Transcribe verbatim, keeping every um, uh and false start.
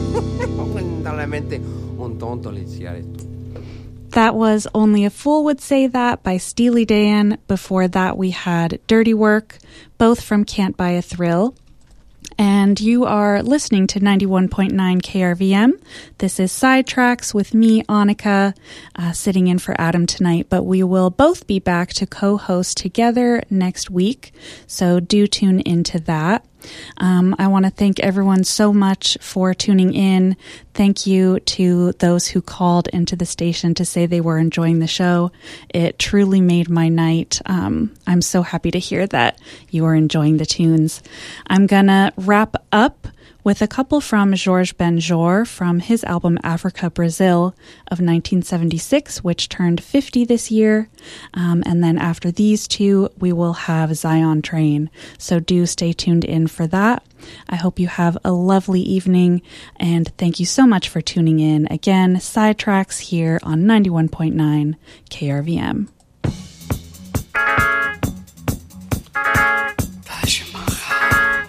Lamentablemente, un tonto le decía esto. That was Only a Fool Would Say That by Steely Dan. Before that, we had Dirty Work, both from Can't Buy a Thrill. And you are listening to ninety-one point nine K R V M. This is Sidetracks with me, Annika, uh, sitting in for Adam tonight. But we will both be back to co-host together next week, so do tune into that. Um, I want to thank everyone so much for tuning in. Thank you to those who called into the station to say they were enjoying the show. It truly made my night. Um, I'm so happy to hear that you are enjoying the tunes. I'm going to wrap up with a couple from Georges Benjor from his album Africa Brazil of nineteen seventy-six, which turned fifty this year. Um, and then after these two, we will have Zion Train. So do stay tuned in for that. I hope you have a lovely evening, and thank you so much for tuning in. Again, Sidetracks here on ninety-one point nine K R V M.